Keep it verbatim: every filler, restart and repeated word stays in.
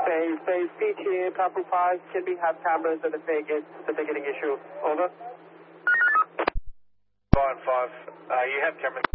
Phase, phase P T A, Purple five, can we have cameras at the ticket, the ticketing issue? Over. Line five, uh, you have cameras.